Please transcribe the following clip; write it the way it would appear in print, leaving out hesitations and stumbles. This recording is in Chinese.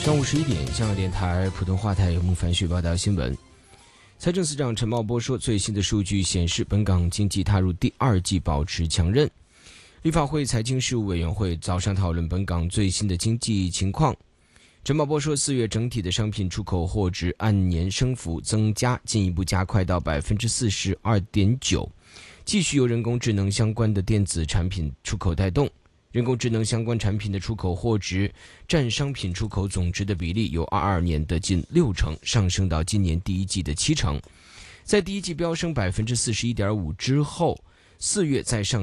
上午11点，香港电台普通话台由孟凡旭报道新闻。财政司长陈茂波说，最新的数据显示，本港经济踏入第二季保持强韧。立法会财经事务委员会早上讨论本港最新的经济情况。陈茂波说，4月整体的商品出口货值按年升幅增加，进一步加快到 42.9%， 继续由人工智能相关的电子产品出口带动。人工智能相关产品的出口货值占商品出口总值的比例由22年的近60%上升到今年第一季的70%。在第一季飙升 41.5% 之后，4月再上